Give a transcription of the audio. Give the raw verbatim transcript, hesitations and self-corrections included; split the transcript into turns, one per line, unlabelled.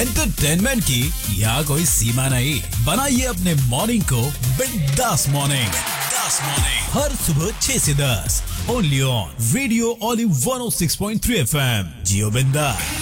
Entertainment की यहाँ कोई सीमा नहीं। बनाइए अपने मॉर्निंग को बिंदास मॉर्निंग। बिंदास मॉर्निंग हर सुबह छह से दस only on radio Oli one O six point three F M. जियो बिंदास।